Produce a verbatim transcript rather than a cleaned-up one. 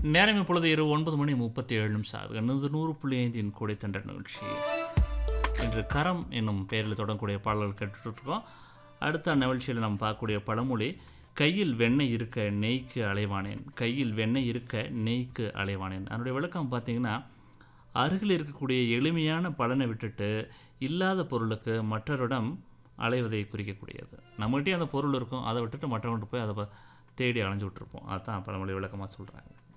நேரம் இப்பொழுது இரவு ஒன்பது மணி முப்பத்தி ஏழு நிமிஷம் ஆகுது. இது நூறு புள்ளி ஐந்தின் கூடை தண்ட நிகழ்ச்சி. இன்று கரம் என்னும் பெயரில் தொடங்கக்கூடிய பாடல்கள் கேட்டுட்ருக்கோம். அடுத்த நிகழ்ச்சியில் நம்ம பார்க்கக்கூடிய பழமொழி, கையில் வெண்ணெய் இருக்க நெய்க்கு அலைவானேன், கையில் வெண்ணெய் இருக்க நெய்க்கு அலைவானேன். அதனுடைய விளக்கம் பார்த்திங்கன்னா, அருகில் இருக்கக்கூடிய எளிமையான பலனை விட்டுட்டு இல்லாத பொருளுக்கு மற்றவரிடம் அலைவதை குறிக்கக்கூடியது. நம்மகிட்டே அந்த பொருள் இருக்கும், அதை விட்டுட்டு மற்றவங்கள்ட்ட போய் அதை தேடி அலைஞ்சு விட்டுருப்போம். அதுதான் பழமொழி விளக்கமாக சொல்கிறாங்க.